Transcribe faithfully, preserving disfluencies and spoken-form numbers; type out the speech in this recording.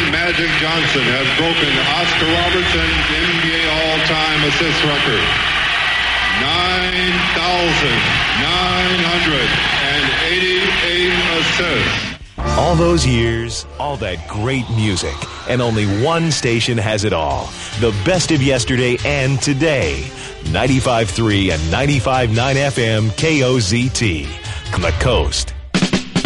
Magic Johnson has broken Oscar Robertson's N B A all-time assist record. nine thousand nine hundred eighty-eight assists. All those years, all that great music, and only one station has it all. The best of yesterday and today. ninety-five point three and ninety-five point nine F M K O Z T. The Coast.